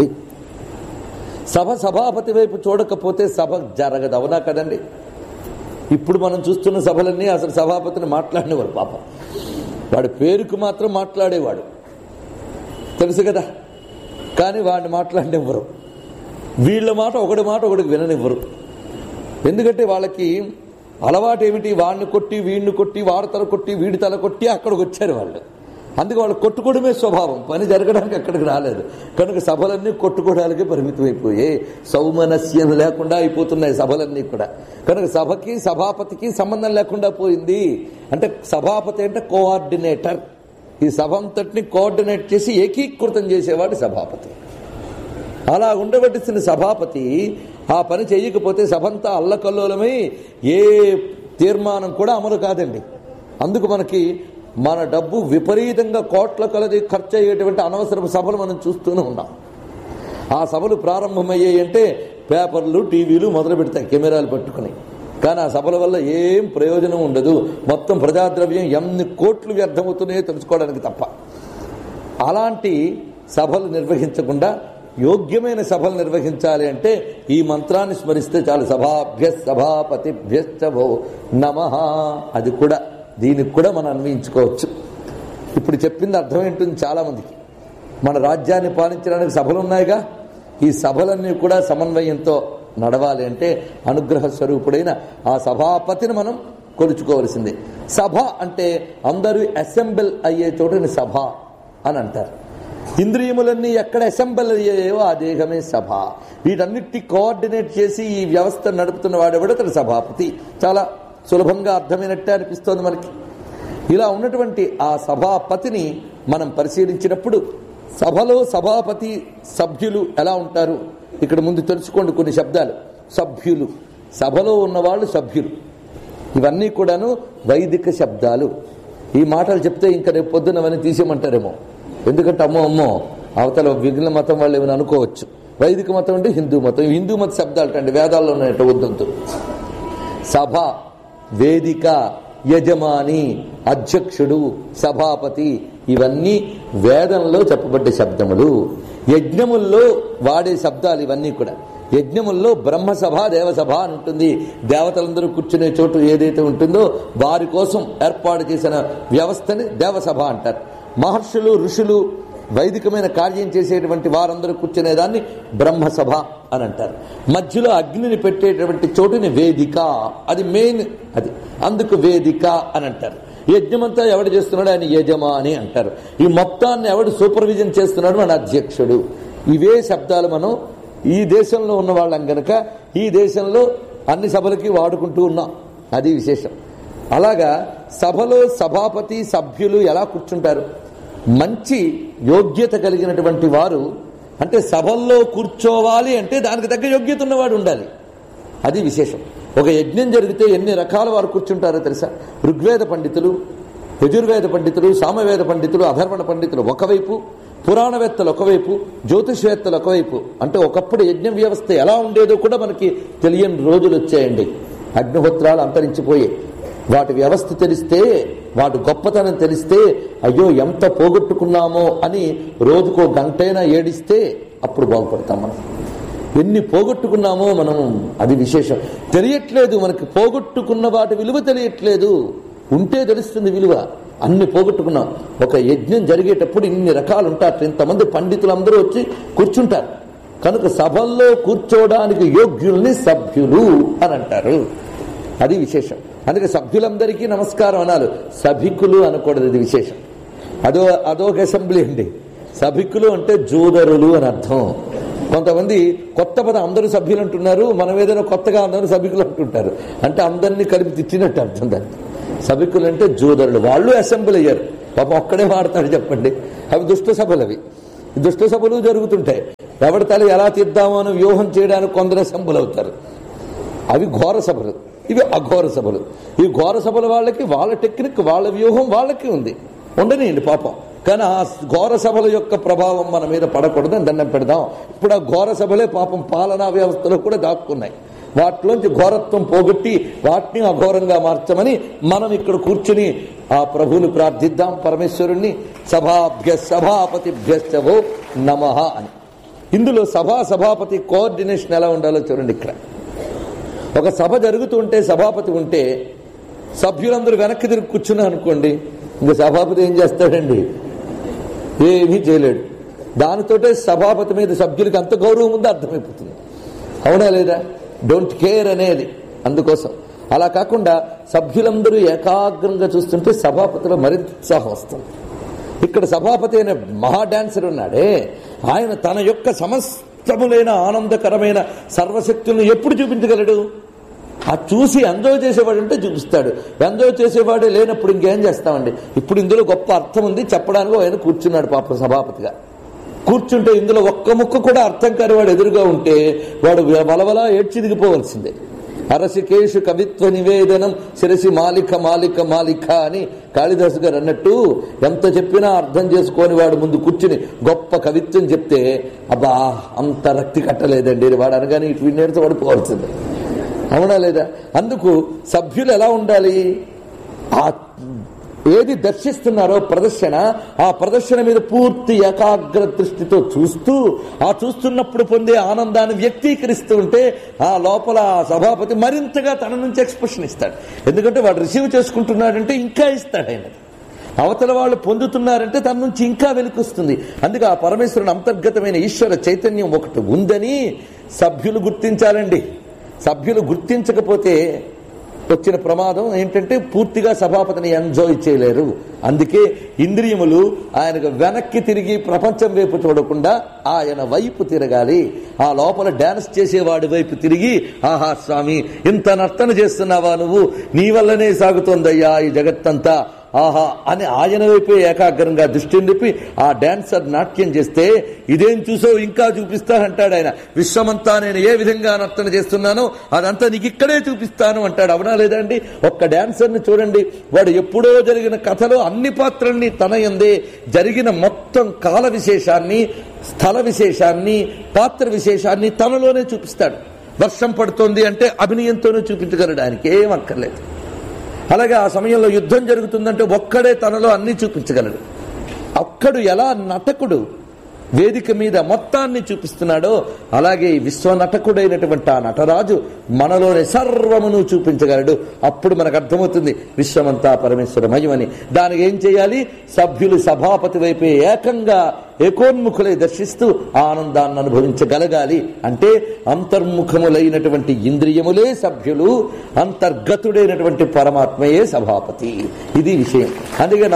Speaker 3: సభ సభాపతి వైపు చూడకపోతే సభ జరగదు, అవునా కదండి? ఇప్పుడు మనం చూస్తున్న సభలన్నీ అసలు సభాపతిని మాట్లాడినవాడు పాపం. వాడి పేరుకు మాత్రం మాట్లాడేవాడు తెలుసు కదా, కానీ వాడిని మాట్లాడినివ్వరు. వీళ్ళ మాట ఒకడికి విననివ్వరు. ఎందుకంటే వాళ్ళకి అలవాటు ఏమిటి, వాడిని కొట్టి వీడిని కొట్టి వాడి తల కొట్టి వీడి తల కొట్టి అక్కడికి వచ్చారు వాళ్ళు. అందుకే వాళ్ళు కొట్టుకోవడమే స్వభావం, పని జరగడానికి అక్కడికి రాలేదు. కనుక సభలన్నీ కొట్టుకోవడానికే పరిమితం అయిపోయాయి. సౌమనస్యం లేకుండా అయిపోతున్నాయి సభలన్నీ కూడా. కనుక సభకి సభాపతికి సంబంధం లేకుండా పోయింది. అంటే సభాపతి అంటే కోఆర్డినేటర్. ఈ సభ అంతటిని కోఆర్డినేట్ చేసి ఏకీకృతం చేసేవాడు సభాపతి. అలా ఉండబట్టిన సభాపతి ఆ పని చేయకపోతే సభంతా అల్లకల్లోలమై ఏ తీర్మానం కూడా అమలు కాదండి. అందుకు మనకి మన డబ్బు విపరీతంగా కోట్ల కొలది ఖర్చు అయ్యేటువంటి అనవసరపు సభలు మనం చూస్తూనే ఉన్నాం. ఆ సభలు ప్రారంభమయ్యాయి అంటే పేపర్లు టీవీలు మొదలు పెడతాయి కెమెరాలు పట్టుకుని. కానీ ఆ సభల వల్ల ఏం ప్రయోజనం ఉండదు. మొత్తం ప్రజాద్రవ్యం ఎన్ని కోట్లు వ్యర్థమవుతున్నాయో తెలుసుకోవడానికి తప్ప. అలాంటి సభలు నిర్వహించకుండా యోగ్యమైన సభలు నిర్వహించాలి అంటే ఈ మంత్రాన్ని స్మరిస్తే చాలు. సభాభ్య సభాపతిభ్యశ్చవో నమః. అది కూడా దీనికి కూడా మనం అన్వయించుకోవచ్చు. ఇప్పుడు చెప్పింది అర్థమేంటుంది చాలా మందికి. మన రాజ్యాన్ని పాలించడానికి సభలు ఉన్నాయిగా, ఈ సభలన్నీ కూడా సమన్వయంతో నడవాలి అంటే అనుగ్రహ స్వరూపుడైన ఆ సభాపతిని మనం కొలుచుకోవలసిందే. సభ అంటే అందరూ అసెంబ్ల్ అయ్యే చోటుని సభ అని అంటారు. ఇంద్రియములన్నీ ఎక్కడ అసెంబ్ల్ అయ్యాయో ఆ దేహమే సభ. వీటన్నిటి కోఆర్డినేట్ చేసి ఈ వ్యవస్థ నడుపుతున్న వాడెవడో తన సభాపతి. చాలా సులభంగా అర్థమైనట్టే అనిపిస్తోంది మనకి. ఇలా ఉన్నటువంటి ఆ సభాపతిని మనం పరిశీలించినప్పుడు సభలో సభాపతి సభ్యులు ఎలా ఉంటారు ఇక్కడ ముందు తెలుసుకోండి. కొన్ని శబ్దాలు. సభ్యులు, సభలో ఉన్నవాళ్ళు సభ్యులు, ఇవన్నీ కూడాను వైదిక శబ్దాలు. ఈ మాటలు చెప్తే ఇంకా రేపు పొద్దున అవన్నీ తీసేయమంటారేమో. ఎందుకంటే అమ్మో అవతల విఘ్న మతం వాళ్ళు ఏమైనా అనుకోవచ్చు. వైదిక మతం అంటే హిందూ మతం. హిందూ మత శబ్దాలు అంటే వేదాల్లో ఉన్నాయట, వద్దంతు. సభ, వేదిక, యజమాని, అధ్యక్షుడు, సభాపతి ఇవన్నీ వేదంలో చెప్పబడ్డ శబ్దములు. యజ్ఞముల్లో వాడే శబ్దాలు ఇవన్నీ కూడా. యజ్ఞముల్లో బ్రహ్మసభ దేవసభ అని ఉంటుంది. దేవతలందరూ కూర్చునే చోటు ఏదైతే ఉంటుందో వారి కోసం ఏర్పాటు చేసిన వ్యవస్థని దేవసభ అంటారు. మహర్షులు ఋషులు వైదికమైన కార్యం చేసేటువంటి వారందరూ కూర్చునేదాన్ని బ్రహ్మసభ అని అంటారు. మధ్యలో అగ్నిని పెట్టేటువంటి చోటుని వేదిక, అది మెయిన్. అది అందుకు వేదిక అని అంటారు. యజ్ఞమంతా ఎవడు చేస్తున్నాడు ఆయన యజమాని అంటారు. ఈ మొత్తాన్ని ఎవడు సూపర్విజన్ చేస్తున్నాడు మన అధ్యక్షుడు. ఇవే శబ్దాలు మనం ఈ దేశంలో ఉన్న వాళ్ళం గనక ఈ దేశంలో అన్ని సభలకి వాడుకుంటూ ఉన్నాం. అది విశేషం. అలాగా సభలో సభాపతి సభ్యులు ఎలా కూర్చుంటారు? మంచి యోగ్యత కలిగినటువంటి వారు. అంటే సభల్లో కూర్చోవాలి అంటే దానికి తగ్గ యోగ్యత ఉన్నవాడు ఉండాలి. అది విశేషం. ఒక యజ్ఞం జరిగితే ఎన్ని రకాల వారు కూర్చుంటారో తెలుసా? ఋగ్వేద పండితులు, యజుర్వేద పండితులు, సామవేద పండితులు, అధర్వణ పండితులు ఒకవైపు, పురాణవేత్తలు ఒకవైపు, జ్యోతిషవేత్తలు ఒకవైపు. అంటే ఒకప్పుడు యజ్ఞ వ్యవస్థ ఎలా ఉండేదో కూడా మనకి తెలియని రోజులు వచ్చాయండి. అగ్నిహోత్రాలు అంతరించిపోయాయి. వాటి వ్యవస్థ తెలిస్తే, వాటి గొప్పతనం తెలిస్తే, అయ్యో ఎంత పోగొట్టుకున్నామో అని రోజుకో గంటైనా ఏడిస్తే అప్పుడు బాగుపడతాం మనం. ఎన్ని పోగొట్టుకున్నామో మనం, అది విశేషం. తెలియట్లేదు మనకి, పోగొట్టుకున్న వాటి విలువ తెలియట్లేదు. ఉంటే తెలుస్తుంది విలువ. అన్ని పోగొట్టుకున్నాం. ఒక యజ్ఞం జరిగేటప్పుడు ఇన్ని రకాలు ఉంటారు. ఇంతమంది పండితులందరూ వచ్చి కూర్చుంటారు కనుక సభల్లో కూర్చోవడానికి యోగ్యుల్ని సభ్యులు అని అంటారు. అది విశేషం. అందుకే సభ్యులందరికీ నమస్కారం అనాలి, సభికులు అనకూడదు. ఇది విశేషం. అదొక అసెంబ్లీ అండి. సభికులు అంటే జూదరులు అని అర్థం. కొంతమంది కొత్త పదం, అందరూ సభ్యులు అంటున్నారు, మనం ఏదైనా కొత్తగా అందరూ సభికులు అంటుంటారు. అంటే అందరినీ కలిపి తిట్టినట్టు అర్థం దానికి. సభికులు అంటే జూదరులు. వాళ్ళు అసెంబ్లీ అయ్యారు. పాపం ఒక్కడే వాడతాడు చెప్పండి. అవి దుష్ట సభలు. అవి దుష్ట సభలు జరుగుతుంటాయి. ఎవరి తల ఎలా తీద్దామో అని వ్యూహం చేయడానికి కొందరు అసెంబ్లీ అవుతారు. అవి ఘోర సభలు, ఇవి అఘోర సభలు. ఈ ఘోర సభల వాళ్ళకి వాళ్ళ టెక్నిక్, వాళ్ళ వ్యూహం వాళ్ళకి ఉంది, ఉండనియండి పాపం. కానీ ఆ ఘోర సభల యొక్క ప్రభావం మన మీద పడకూడదని దండం పెడదాం. ఇప్పుడు ఆ ఘోర సభలే పాపం పాలనా వ్యవస్థలో కూడా దాక్కున్నాయి. వాటిలోంచి ఘోరత్వం పోగొట్టి వాటిని అఘోరంగా మార్చమని మనం ఇక్కడ కూర్చుని ఆ ప్రభువుని ప్రార్థిద్దాం, పరమేశ్వరుణ్ణి. సభాపతిభ్యశ్చవో నమః అని. ఇందులో సభాపతి కోఆర్డినేషన్ ఎలా ఉండాలో చూడండి. ఇక్కడ ఒక సభ జరుగుతుంటే సభాపతి ఉంటే సభ్యులందరూ వెనక్కి తిరిగి కూర్చున్నారు అనుకోండి, ఇంకా సభాపతి ఏం చేస్తాడండి? ఏమీ చేయలేడు. దానితోటే సభాపతి మీద సభ్యులకి అంత గౌరవం ఉందో అర్థమైపోతుంది. అవునా లేదా? డోంట్ కేర్ అనేది. అందుకోసం అలా కాకుండా సభ్యులందరూ ఏకాగ్రంగా చూస్తుంటే సభాపతిలో మరింత ఉత్సాహం వస్తుంది. ఇక్కడ సభాపతి అయిన మహా డాన్సర్ ఉన్నాడే, ఆయన తన యొక్క సమస్తములైన ఆనందకరమైన సర్వశక్తులను ఎప్పుడు చూపించగలడు? ఆ చూసి ఎంజాయ్ చేసేవాడు అంటే చూపిస్తాడు. ఎంజాయ్ చేసేవాడే లేనప్పుడు ఇంకేం చేస్తామండి? ఇప్పుడు ఇందులో గొప్ప అర్థం ఉంది చెప్పడానికి ఆయన కూర్చున్నాడు పాప సభాపతిగా. కూర్చుంటే ఇందులో ఒక్క ముక్క కూడా అర్థం కాని వాడు ఎదురుగా ఉంటే వాడు వలవలా ఏడ్చిదిగిపోవలసిందే. అరసికేషు కవిత్వ నివేదనం శిరసి మాలిక మాలిక మాలిక అని కాళిదాసు గారు అన్నట్టు, ఎంత చెప్పినా అర్థం చేసుకొని వాడు ముందు కూర్చుని గొప్ప కవిత్వం చెప్తే అబ్బా అంత రక్తి కట్టలేదండి వాడు అనగానే ఇటు నేర్చు పడిపోవాల్సిందే. అవునా లేదా? అందుకు సభ్యులు ఎలా ఉండాలి? ఆ ఏది దర్శిస్తున్నారో ప్రదర్శన, ఆ ప్రదర్శన మీద పూర్తి ఏకాగ్ర దృష్టితో చూస్తూ, ఆ చూస్తున్నప్పుడు పొందే ఆనందాన్ని వ్యక్తీకరిస్తూ ఉంటే ఆ లోపల సభాపతి మరింతగా తన నుంచి ఎక్స్ప్రెషన్ ఇస్తాడు. ఎందుకంటే వాడు రిసీవ్ చేసుకుంటున్నాడంటే ఇంకా ఇస్తాడు ఆయన. అవతల వాళ్ళు పొందుతున్నారంటే తన నుంచి ఇంకా వెలుకొస్తుంది. అందుకే ఆ పరమేశ్వరుని అంతర్గతమైన ఈశ్వర చైతన్యం ఒకటి ఉందని సభ్యులు గుర్తించాలండి. సభ్యులు గుర్తించకపోతే వచ్చిన ప్రమాదం ఏంటంటే పూర్తిగా సభాపతిని ఎంజాయ్ చేయలేరు. అందుకే ఇంద్రియములు ఆయనకు వెనక్కి తిరిగి ప్రపంచం వైపు చూడకుండా ఆయన వైపు తిరగాలి. ఆ లోపల డాన్స్ చేసేవాడి వైపు తిరిగి, ఆహా స్వామి ఇంత నర్తన చేస్తున్నావా నువ్వు, నీ వల్లనే సాగుతోందయ్యా ఈ జగత్తంతా, ఆహా అని ఆయన వైపే ఏకాగ్రంగా దృష్టిని నిలిపి ఆ డాన్సర్ నాట్యం చేస్తే, ఇదేం చూసో ఇంకా చూపిస్తానంటాడు ఆయన. విశ్వమంతా నేను ఏ విధంగా నర్తన చేస్తున్నానో అదంతా నీకు ఇక్కడే చూపిస్తాను అంటాడు. అవునా లేదా అండి? ఒక్క డాన్సర్ని చూడండి, వాడు ఎప్పుడో జరిగిన కథలో అన్ని పాత్రల్ని తన యందే జరిగిన మొత్తం కాల విశేషాన్ని, స్థల విశేషాన్ని, పాత్ర విశేషాన్ని తనలోనే చూపిస్తాడు. వర్షం పడుతోంది అంటే అభినయంతోనే చూపించగలడు, ఆయనకి ఏం అక్కర్లేదు. అలాగే ఆ సమయంలో యుద్ధం జరుగుతుందంటే ఒక్కడే తనలో అన్ని చూపించగలడు. ఒక్కడు ఎలా నటకుడు వేదిక మీద మొత్తాన్ని చూపిస్తున్నాడో అలాగే ఈ విశ్వనటకుడైనటువంటి ఆ నటరాజు మనలోని సర్వమును చూపించగలడు. అప్పుడు మనకు అర్థమవుతుంది విశ్వమంతా పరమేశ్వర మహిమని. దానికి ఏం చేయాలి? సభ్యులు సభాపతి వైపే ఏకంగా ఏకోన్ముఖులై దర్శిస్తూ ఆనందాన్ని అనుభవించగలగాలి. అంటే అంతర్ముఖములైనటువంటి ఇంద్రియములే సభ్యులు, అంతర్గతుడైనటువంటి పరమాత్మయే సభాపతి. ఇది విషయం. అందుకే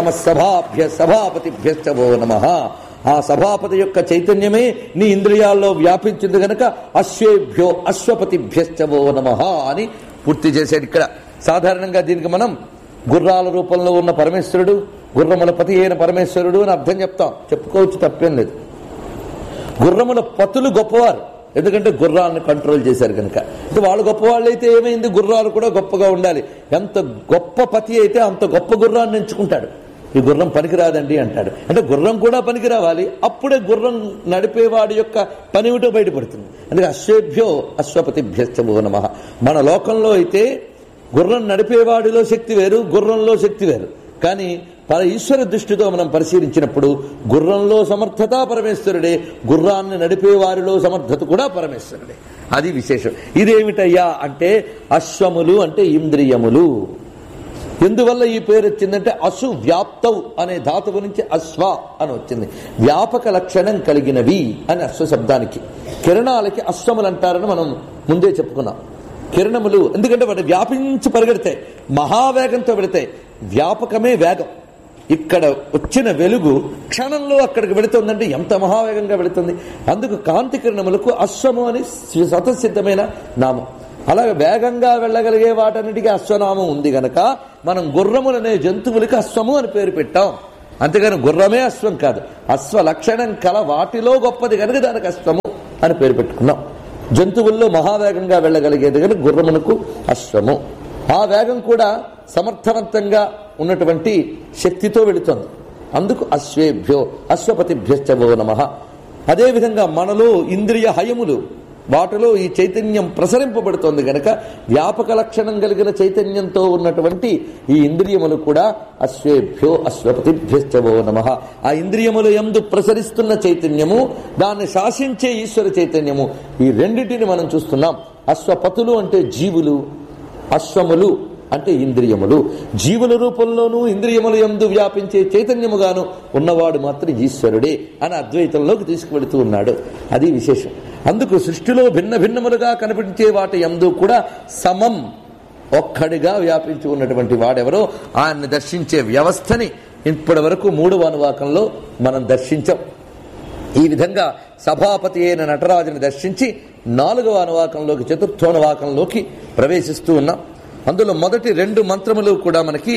Speaker 3: సభాపతిభ్యశ్చవో నమః. ఆ సభాపతి యొక్క చైతన్యమే నీ ఇంద్రియాల్లో వ్యాపించింది గనక అశ్వేభ్యో అశ్వపతిభ్యశ్చవో నమః అని పూర్తి చేశాడు. ఇక్కడ సాధారణంగా దీనికి మనం గుర్రాల రూపంలో ఉన్న పరమేశ్వరుడు, గుర్రముల పతి అయిన పరమేశ్వరుడు అని అర్థం చెప్పుకోవచ్చు, తప్పేం లేదు. గుర్రముల పతులు గొప్పవారు, ఎందుకంటే గుర్రాలను కంట్రోల్ చేశారు కనుక. వాళ్ళు గొప్పవాళ్ళు అయితే ఏమైంది? గుర్రాలు కూడా గొప్పగా ఉండాలి. ఎంత గొప్ప పతి అయితే అంత గొప్ప గుర్రాన్ని ఎంచుకుంటాడు. ఈ గుర్రం పనికిరాదండి అంటాడు. అంటే గుర్రం కూడా పనికి రావాలి, అప్పుడే గుర్రం నడిపేవాడి యొక్క పనిమిటో బయటపడుతుంది. అందుకే అశ్వేభ్యో అశ్వపతిభ్యశ్చవో నమః. మన లోకంలో అయితే గుర్రం నడిపేవాడిలో శక్తి వేరు, గుర్రంలో శక్తి వేరు. కానీ ఈశ్వర దృష్టితో మనం పరిశీలించినప్పుడు గుర్రంలో సమర్థత పరమేశ్వరుడే, గుర్రాన్ని నడిపేవారిలో సమర్థత కూడా పరమేశ్వరుడే. అది విశేషం. ఇదేమిటయ్యా అంటే అశ్వములు అంటే ఇంద్రియములు. ఎందువల్ల ఈ పేరు వచ్చిందంటే అసు వ్యాప్తౌ అనే ధాతువు నుంచి అశ్వ అని వచ్చింది. వ్యాపక లక్షణం కలిగినవి అని అశ్వ శబ్దానికి. కిరణాలకి అశ్వములు అంటారని మనం ముందే చెప్పుకున్నాం. కిరణములు ఎందుకంటే వాటి వ్యాపించి పరిగెడతాయి, మహావేగంతో పెడతాయి. వ్యాపకమే వేగం. ఇక్కడ వచ్చిన వెలుగు క్షణంలో అక్కడికి వెళుతుందంటే ఎంత మహావేగంగా వెళుతుంది. అందుకు కాంతి కిరణములకు అశ్వము అని స్వతసిద్ధమైన నామం. అలాగే వేగంగా వెళ్ళగలిగే వాటన్నిటికీ అశ్వనామం ఉంది గనక మనం గుర్రములనే జంతువులకి అశ్వము అని పేరు పెట్టాం. అంతేగాని గుర్రమే అశ్వం కాదు, అశ్వ లక్షణం కల వాటిలో గొప్పది కనుక దానికి అశ్వము అని పేరు పెట్టుకున్నాం. జంతువుల్లో మహావేగంగా వెళ్ళగలిగేది కనుక గుర్రమునకు అశ్వము. ఆ వేగం కూడా సమర్థవంతంగా ఉన్నటువంటి శక్తితో వెళుతుంది. అందుకు అశ్వేభ్యో అశ్వపతిభ్యశ్చవో నమః. అదేవిధంగా మనలో ఇంద్రియ హయములు, వాటిలో ఈ చైతన్యం ప్రసరింపబడుతోంది గనక వ్యాపక లక్షణం కలిగిన చైతన్యంతో ఉన్నటువంటి ఈ ఇంద్రియములు కూడా అశ్వేభ్యో అశ్వపతిభ్యశ్చవో నమః. ఆ ఇంద్రియములు యందు ప్రసరిస్తున్న చైతన్యము, దాన్ని శాసించే ఈశ్వర చైతన్యము, ఈ రెండింటిని మనం చూస్తున్నాం. అశ్వపతులు అంటే జీవులు, అశ్వములు అంటే ఇంద్రియములు. జీవుల రూపంలోనూ ఇంద్రియముల యందు వ్యాపించే చైతన్యముగాను ఉన్నవాడు మాత్రం ఈశ్వరుడే అని అద్వైతంలోకి తీసుకువెళుతూ ఉన్నాడు. అది విశేషం. అందుకు సృష్టిలో భిన్న భిన్నములుగా కనిపించే వాటి యందు కూడా సమం ఒక్కడిగా వ్యాపించి ఉన్నటువంటి వాడెవరో ఆయన్ని దర్శించే వ్యవస్థని ఇప్పటి వరకు 3వ అనువాకంలో మనం దర్శించాం. ఈ విధంగా సభాపతి అయిన నటరాజుని దర్శించి 4వ అనువాకంలోకి, 4వ అనువాకంలోకి ప్రవేశిస్తూ ఉన్నాం. అందులో మొదటి 2 మంత్రములు కూడా మనకి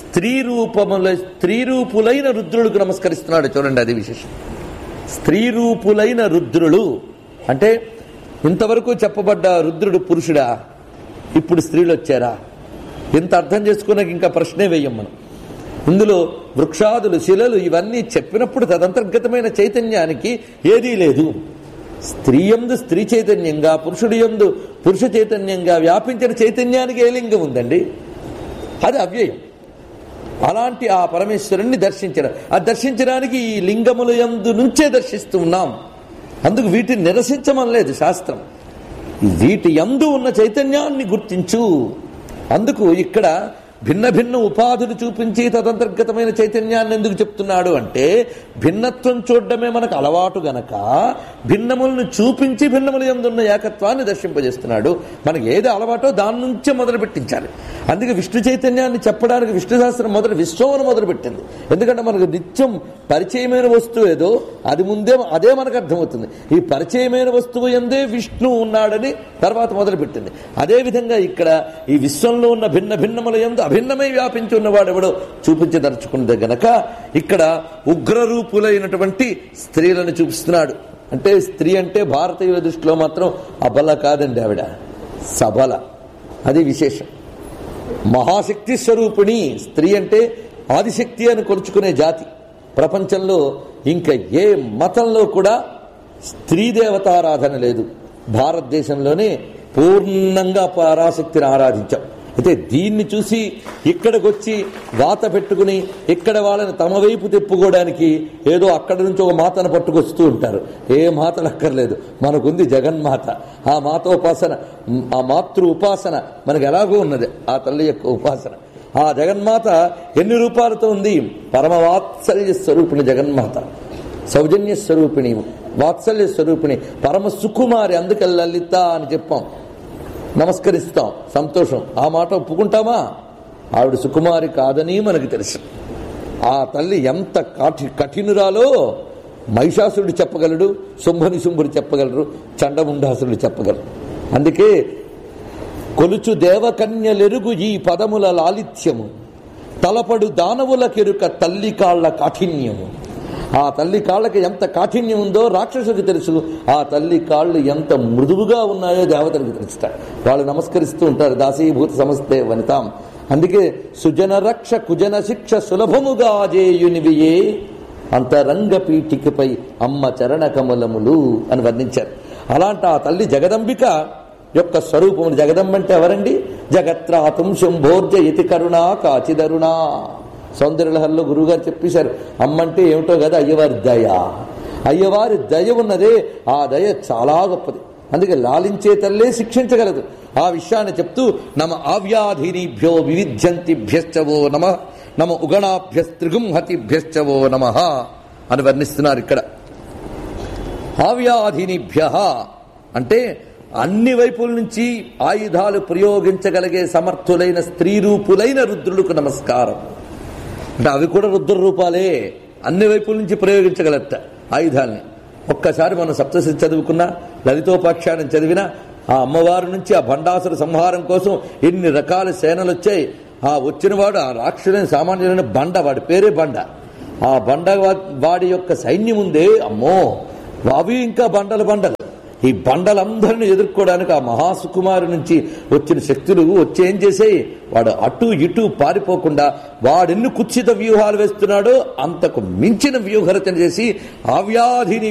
Speaker 3: స్త్రీ రూపులైన రుద్రులకు నమస్కరిస్తున్నాడు. చూడండి, అది విశేషం. స్త్రీ రూపులైన రుద్రులు అంటే ఇంతవరకు చెప్పబడ్డ రుద్రుడు పురుషుడా, ఇప్పుడు స్త్రీలు వచ్చారా? ఇంత అర్థం చేసుకున్నాక ఇంకా ప్రశ్నే వేయం మనం. ఇందులో వృక్షాదులు, శిలలు ఇవన్నీ చెప్పినప్పుడు తదంతర్గతమైన చైతన్యానికి ఏదీ లేదు. స్త్రీ యందు స్త్రీ చైతన్యంగా, పురుషుడి యందు పురుష చైతన్యంగా వ్యాపించిన చైతన్యానికి ఏ లింగం ఉందండి? అది అవ్యయం. అలాంటి ఆ పరమేశ్వరుణ్ణి దర్శించడం, ఆ దర్శించడానికి ఈ లింగముల యందు నుంచే దర్శిస్తూ ఉన్నాం. అందుకు వీటిని నిరసించమనలేదు శాస్త్రం. వీటి యందు ఉన్న చైతన్యాన్ని గుర్తించు. అందుకు ఇక్కడ భిన్న భిన్న ఉపాధులు చూపించి తదంతర్గతమైన చైతన్యాన్ని ఎందుకు చెప్తున్నాడు అంటే, భిన్నత్వం చూడడమే మనకు అలవాటు గనక భిన్నములను చూపించి భిన్నముల యందున్న ఏకత్వాన్ని దర్శింపజేస్తున్నాడు. మనకి ఏది అలవాటో దాని నుంచే మొదలు పెట్టించాలి. అందుకే విష్ణు చైతన్యాన్ని చెప్పడానికి విష్ణు శాస్త్రం విశ్వమును మొదలుపెట్టింది. ఎందుకంటే మనకు నిత్యం పరిచయమైన వస్తువు ఏదో అది ముందే అదే మనకు అర్థమవుతుంది. ఈ పరిచయమైన వస్తువు యందే విష్ణు ఉన్నాడని తర్వాత మొదలుపెట్టింది. అదేవిధంగా ఇక్కడ ఈ విశ్వంలో ఉన్న భిన్న భిన్నముల యందు అభిన్నమై వ్యాపించి ఉన్నవాడు ఎవడో చూపించదలుచుకున్నది గనక ఇక్కడ ఉగ్రరూపులైనటువంటి స్త్రీలను చూపిస్తున్నాడు. అంటే స్త్రీ అంటే భారతీయుల దృష్టిలో మాత్రం అబల కాదండి, ఆవిడ సబల. అది విశేషం. మహాశక్తి స్వరూపిణి స్త్రీ అంటే ఆదిశక్తి అని కొలుచుకునే జాతి. ప్రపంచంలో ఇంకా ఏ మతంలో కూడా స్త్రీ దేవతారాధన లేదు. భారతదేశంలోనే పూర్ణంగా పరాశక్తిని ఆరాధించాం. అయితే దీన్ని చూసి ఇక్కడికి వచ్చి వాత పెట్టుకుని ఇక్కడ వాళ్ళని తమ వైపు తిప్పుకోవడానికి ఏదో అక్కడి నుంచి ఒక మాతను పట్టుకొస్తూ ఉంటారు. ఏ మాతలు అక్కర్లేదు, మనకుంది జగన్మాత. ఆ మాతోపాసన, ఆ మాతృ ఉపాసన మనకు ఎలాగో ఉన్నది, ఆ తల్లి యొక్క ఉపాసన. ఆ జగన్మాత ఎన్ని రూపాలతో ఉంది? పరమ వాత్సల్య స్వరూపిణి జగన్మాత, సౌజన్య స్వరూపిణి, వాత్సల్య స్వరూపిణి, పరమ సుకుమారి. అందుకే లలిత అని చెప్పాం, నమస్కరిస్తాం, సంతోషం. ఆ మాట ఒప్పుకుంటామా? ఆవిడ సుకుమారి కాదని మనకు తెలుసు. ఆ తల్లి ఎంత కఠినురాలో మహిషాసురుడు చెప్పగలడు, శుంభుడు చెప్పగలరు, చండముండాసురుడు చెప్పగలరు. అందుకే కొలుచు దేవకన్యలెరుగు ఈ పదముల లాలిత్యము, తలపడు దానవులకెరుక తల్లి కాళ్ల కాఠిన్యము. ఆ తల్లి కాళ్ళకి ఎంత కాఠిన్యం ఉందో రాక్షసుడికి తెలుసు. ఆ తల్లి కాళ్ళు ఎంత మృదువుగా ఉన్నాయో దేవతలకు తెలుస్తాయి. వాళ్ళు నమస్కరిస్తూ ఉంటారు, దాసీభూత సమస్తే వనితాం. అందుకే సుజన రక్ష కుజన శిక్ష సులభముగా జేయునివియే అంతరంగ పీఠికపై అమ్మ చరణ కమలములు అని వర్ణించారు. అలాంటి ఆ తల్లి జగదంబిక యొక్క స్వరూపములు. జగదంబ అంటే ఎవరండి? జగత్రాతుం శంభోర్జయతి కరుణా కాచిదరుణా. సౌందర్యలహరిలో గురువుగారు చెప్పేశారు, అమ్మంటే ఏమిటో కదా, అయ్యవారి దయ. అయ్యవారి దయ ఉన్నదే, ఆ దయ చాలా గొప్పది. అందుకే లాలించే తల్లే శిక్షించగలదు. ఆ విషయాన్ని చెప్తూ నమ ఆవ్యాధీనిభ్యో వివిధ్యంతిభ్యశ్చవో నమ నమ ఉగణాభ్యస్త్రిగుంహతిభ్యశ్చవో నమ అని వర్ణిస్తున్నారు ఇక్కడ. ఆవ్యాధీనిభ్య అంటే అన్ని వైపుల నుంచి ఆయుధాలు ప్రయోగించగలిగే సమర్థులైన స్త్రీ రూపులైన రుద్రులకు నమస్కారం. అంటే అవి కూడా రుద్ర రూపాలే, అన్ని వైపుల నుంచి ప్రయోగించగలట ఆయుధాలని. ఒక్కసారి మనం సప్తశతి చదువుకున్నా, లలితోపాఖ్యానం చదివినా, ఆ అమ్మవారి నుంచి ఆ భండాసుర సంహారం కోసం ఎన్ని రకాల సేనలు వచ్చాయి. ఆ వచ్చినవాడు ఆ రాక్షసులైన సామాన్యులైన బండ, వాడి పేరే బండ. ఆ బండ వాడి యొక్క సైన్యం ఉందే, అమ్మో అవి ఇంకా బండలు. ఈ బండలందరినీ ఎదుర్కోవడానికి ఆ మహాసుకుమారు నుంచి వచ్చిన శక్తులు వచ్చి ఏం చేసాయి, వాడు అటు ఇటు పారిపోకుండా వాడెన్ని కుత్సిత వ్యూహాలు వేస్తున్నాడో అంతకు మించిన వ్యూహరచన చేసి ఆవ్యాధిని